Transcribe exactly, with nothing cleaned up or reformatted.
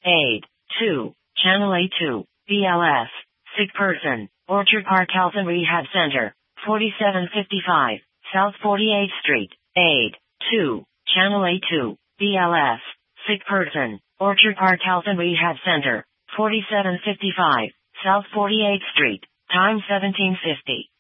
Aid. two. Channel A two. B L S. Sick person. Orchard Park Health and Rehab Center. forty-seven fifty-five. South forty-eighth Street. Aid. two. Channel A two. B L S. Sick person. Orchard Park Health and Rehab Center. forty-seven fifty-five. South forty-eighth Street. Time seventeen fifty.